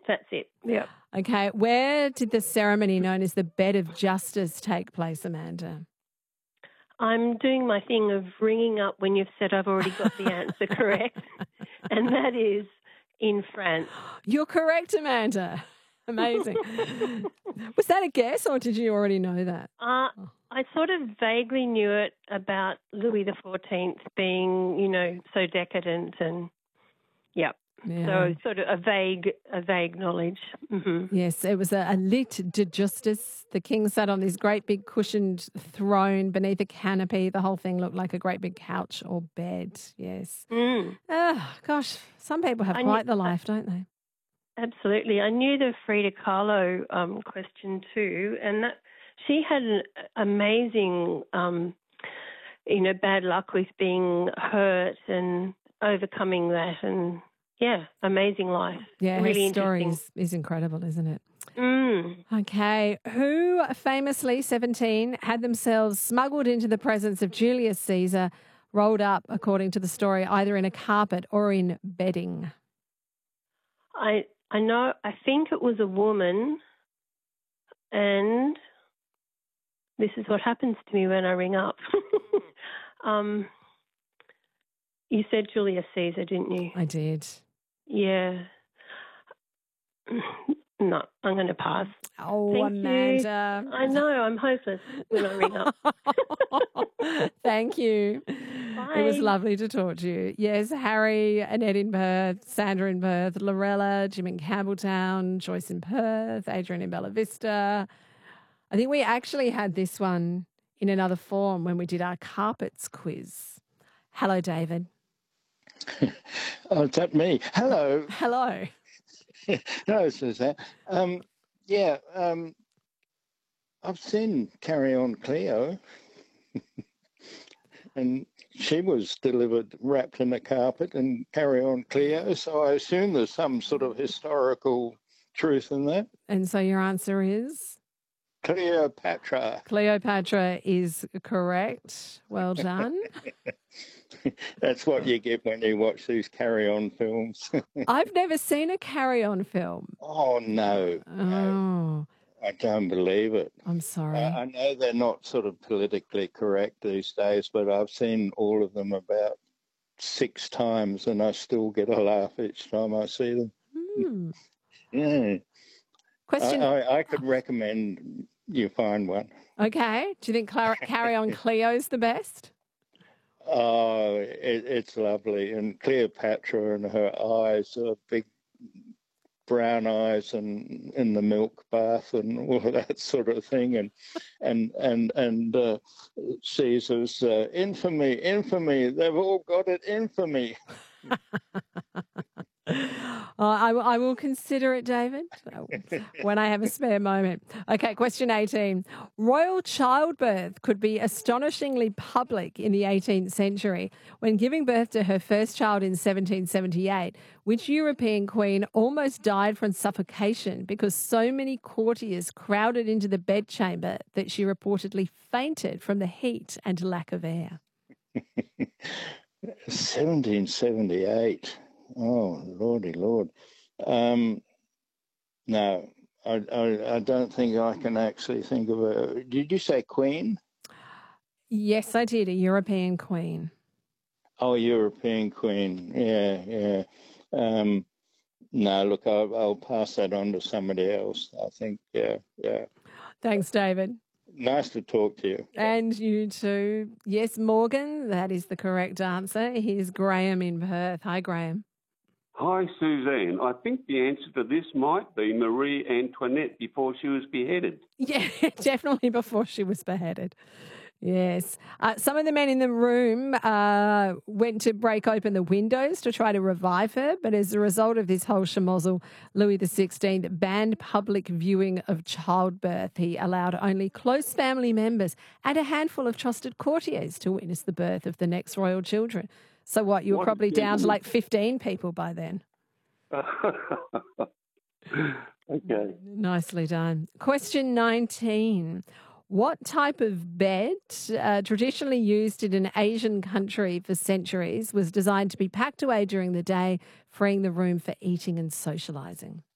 That's it. Yeah. Okay, where did the ceremony known as the Bed of Justice take place, Amanda? I'm doing my thing of ringing up when you've said I've already got the answer correct, and that is in France. You're correct, Amanda. Amazing. Was that a guess or did you already know that? I sort of vaguely knew it about Louis XIV being, so decadent and, yeah. So sort of a vague knowledge. Mm-hmm. Yes, it was a lit de justice. The king sat on this great big cushioned throne beneath a canopy. The whole thing looked like a great big couch or bed. Yes. Oh, gosh, some people have quite the life, don't they? Absolutely. I knew the Frida Kahlo question too, and that she had an amazing, bad luck with being hurt and overcoming that, and amazing life. Yeah, really her story is incredible, isn't it? Okay. Who famously, 17, had themselves smuggled into the presence of Julius Caesar, rolled up, according to the story, either in a carpet or in bedding? I know, I think it was a woman, and this is what happens to me when I ring up. You said Julius Caesar, didn't you? I did. Yeah. No, I'm going to pass. Oh, Thank Amanda. You. I know, I'm hopeless when I ring up. Thank you. Bye. It was lovely to talk to you. Yes, Harry, Annette in Perth, Sandra in Perth, Lorella, Jim in Campbelltown, Joyce in Perth, Adrian in Bella Vista. I think we actually had this one in another form when we did our carpets quiz. Hello, David. Oh, is that me? Hello. Hello. Hello, Suzanne. I've seen Carry On Cleo, and she was delivered wrapped in a carpet and Carry On Cleo, so I assume there's some sort of historical truth in that. And so your answer is? Cleopatra. Cleopatra is correct. Well done. That's what you get when you watch these Carry On films. I've never seen a Carry On film. Oh, no. Oh. I don't believe it. I'm sorry. I know they're not sort of politically correct these days, but I've seen all of them about 6 times and I still get a laugh each time I see them. Yeah. Question. I could recommend you find one. Okay. Do you think Carry On Cleo's the best? Oh, it's lovely. And Cleopatra and her eyes are big brown eyes and in the milk bath and all of that sort of thing. And Caesar's infamy, they've all got it, infamy. I will consider it, David, when I have a spare moment. Okay, question 18. Royal childbirth could be astonishingly public in the 18th century. When giving birth to her first child in 1778, which European queen almost died from suffocation because so many courtiers crowded into the bedchamber that she reportedly fainted from the heat and lack of air? 1778. Oh, Lordy Lord. No, I don't think I can actually think of a... Did you say queen? Yes, I did. A European queen. Oh, European queen. Yeah. No, look, I'll pass that on to somebody else. I think, yeah. Thanks, David. Nice to talk to you. And you too. Yes, Morgan, that is the correct answer. Here's Graham in Perth. Hi, Graham. Hi, Suzanne. I think the answer to this might be Marie Antoinette before she was beheaded. Yeah, definitely before she was beheaded. Yes. Some of the men in the room went to break open the windows to try to revive her, but as a result of this whole schmozzle, Louis XVI banned public viewing of childbirth. He allowed only close family members and a handful of trusted courtiers to witness the birth of the next royal children. So what, you were probably down to like 15 people by then. Okay. Nicely done. Question 19. What type of bed, traditionally used in an Asian country for centuries, was designed to be packed away during the day, freeing the room for eating and socialising?